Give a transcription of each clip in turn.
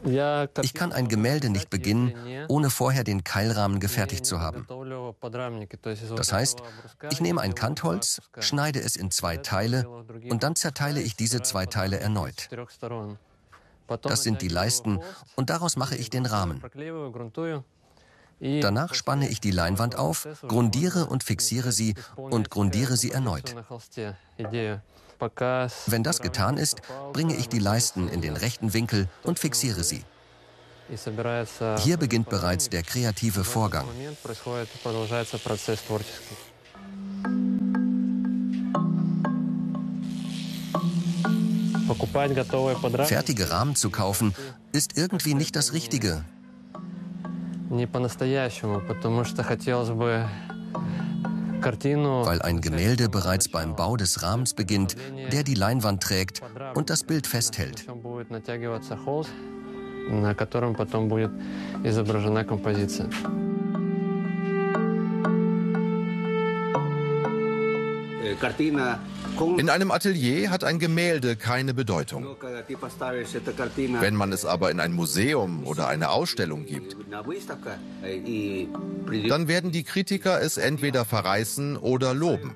Ich kann ein Gemälde nicht beginnen, ohne vorher den Keilrahmen gefertigt zu haben. Das heißt, ich nehme ein Kantholz, schneide es in 2 Teile und dann zerteile ich diese 2 Teile erneut. Das sind die Leisten und daraus mache ich den Rahmen. Danach spanne ich die Leinwand auf, grundiere und fixiere sie und grundiere sie erneut. Wenn das getan ist, bringe ich die Leisten in den rechten Winkel und fixiere sie. Hier beginnt bereits der kreative Vorgang. Fertige Rahmen zu kaufen, ist irgendwie nicht das Richtige. Weil ein Gemälde bereits beim Bau des Rahmens beginnt, der die Leinwand trägt und das Bild festhält. In einem Atelier hat ein Gemälde keine Bedeutung. Wenn man es aber in ein Museum oder eine Ausstellung gibt, dann werden die Kritiker es entweder verreißen oder loben.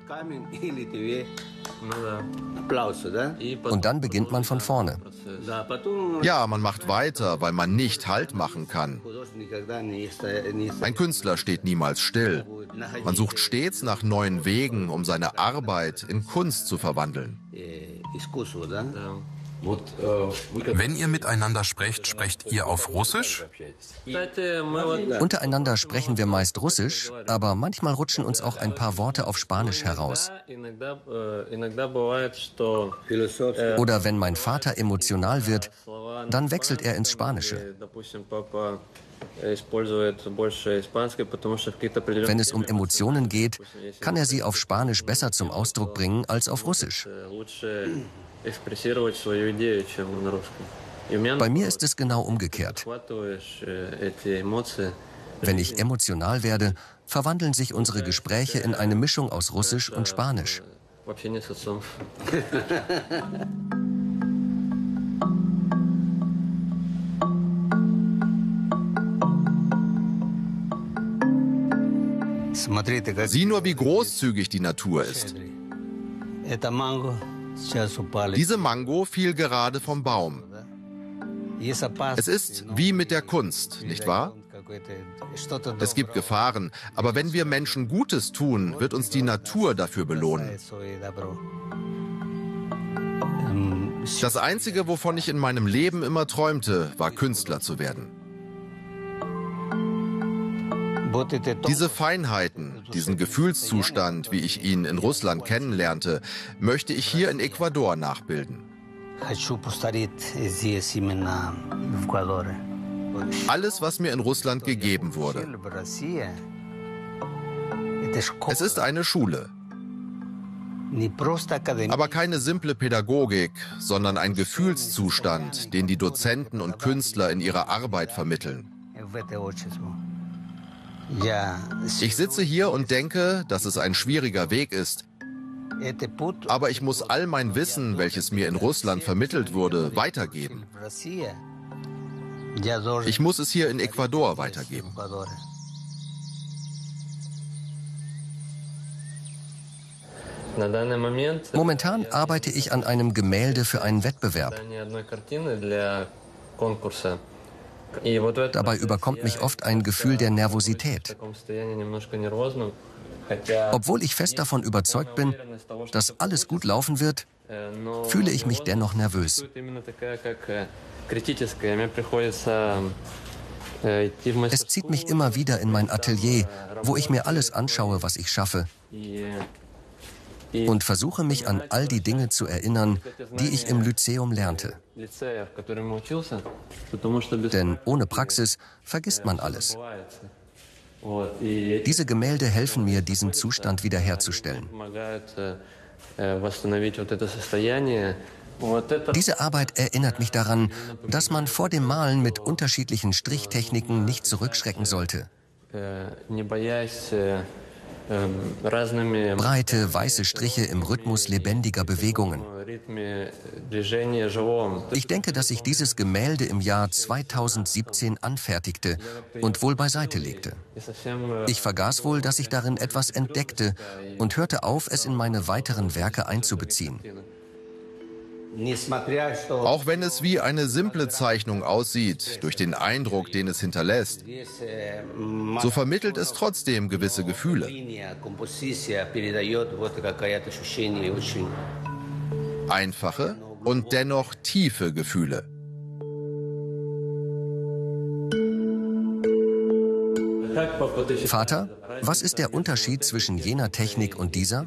Und dann beginnt man von vorne. Ja, man macht weiter, weil man nicht Halt machen kann. Ein Künstler steht niemals still. Man sucht stets nach neuen Wegen, um seine Arbeit in Kunst zu verwandeln. Wenn ihr miteinander sprecht, sprecht ihr auf Russisch? Untereinander sprechen wir meist Russisch, aber manchmal rutschen uns auch ein paar Worte auf Spanisch heraus. Oder wenn mein Vater emotional wird, dann wechselt er ins Spanische. Wenn es um Emotionen geht, kann er sie auf Spanisch besser zum Ausdruck bringen als auf Russisch. Bei mir ist es genau umgekehrt. Wenn ich emotional werde, verwandeln sich unsere Gespräche in eine Mischung aus Russisch und Spanisch. Sieh nur, wie großzügig die Natur ist. Diese Mango fiel gerade vom Baum. Es ist wie mit der Kunst, nicht wahr? Es gibt Gefahren, aber wenn wir Menschen Gutes tun, wird uns die Natur dafür belohnen. Das Einzige, wovon ich in meinem Leben immer träumte, war Künstler zu werden. Diese Feinheiten, diesen Gefühlszustand, wie ich ihn in Russland kennenlernte, möchte ich hier in Ecuador nachbilden. Alles, was mir in Russland gegeben wurde. Es ist eine Schule. Aber keine simple Pädagogik, sondern ein Gefühlszustand, den die Dozenten und Künstler in ihrer Arbeit vermitteln. Ich sitze hier und denke, dass es ein schwieriger Weg ist. Aber ich muss all mein Wissen, welches mir in Russland vermittelt wurde, weitergeben. Ich muss es hier in Ecuador weitergeben. Momentan arbeite ich an einem Gemälde für einen Wettbewerb. Dabei überkommt mich oft ein Gefühl der Nervosität. Obwohl ich fest davon überzeugt bin, dass alles gut laufen wird, fühle ich mich dennoch nervös. Es zieht mich immer wieder in mein Atelier, wo ich mir alles anschaue, was ich schaffe, und versuche mich an all die Dinge zu erinnern, die ich im Lyzeum lernte. Denn ohne Praxis vergisst man alles. Diese Gemälde helfen mir, diesen Zustand wiederherzustellen. Diese Arbeit erinnert mich daran, dass man vor dem Malen mit unterschiedlichen Strichtechniken nicht zurückschrecken sollte. Breite, weiße Striche im Rhythmus lebendiger Bewegungen. Ich denke, dass ich dieses Gemälde im Jahr 2017 anfertigte und wohl beiseite legte. Ich vergaß wohl, dass ich darin etwas entdeckte und hörte auf, es in meine weiteren Werke einzubeziehen. Auch wenn es wie eine simple Zeichnung aussieht, durch den Eindruck, den es hinterlässt, so vermittelt es trotzdem gewisse Gefühle. Einfache und dennoch tiefe Gefühle. Vater, was ist der Unterschied zwischen jener Technik und dieser?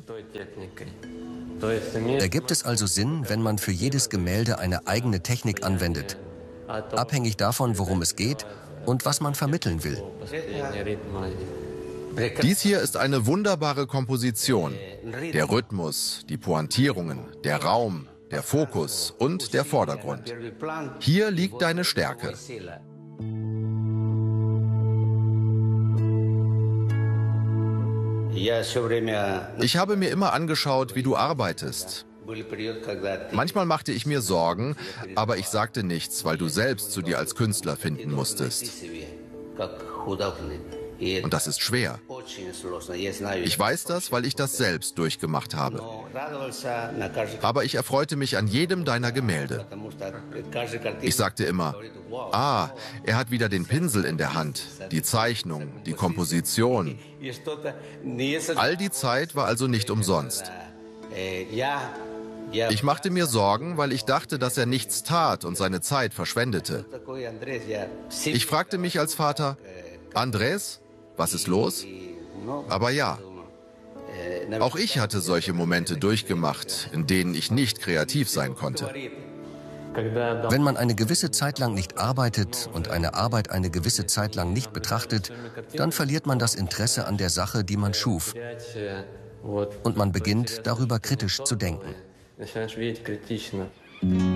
Ergibt es also Sinn, wenn man für jedes Gemälde eine eigene Technik anwendet, abhängig davon, worum es geht und was man vermitteln will? Dies hier ist eine wunderbare Komposition. Der Rhythmus, die Pointierungen, der Raum, der Fokus und der Vordergrund. Hier liegt deine Stärke. Ich habe mir immer angeschaut, wie du arbeitest. Manchmal machte ich mir Sorgen, aber ich sagte nichts, weil du selbst zu dir als Künstler finden musstest. Und das ist schwer. Ich weiß das, weil ich das selbst durchgemacht habe. Aber ich erfreute mich an jedem deiner Gemälde. Ich sagte immer, er hat wieder den Pinsel in der Hand, die Zeichnung, die Komposition. All die Zeit war also nicht umsonst. Ich machte mir Sorgen, weil ich dachte, dass er nichts tat und seine Zeit verschwendete. Ich fragte mich als Vater, Andrés, was ist los? Aber ja, auch ich hatte solche Momente durchgemacht, in denen ich nicht kreativ sein konnte. Wenn man eine gewisse Zeit lang nicht arbeitet und eine Arbeit eine gewisse Zeit lang nicht betrachtet, dann verliert man das Interesse an der Sache, die man schuf. Und man beginnt, darüber kritisch zu denken.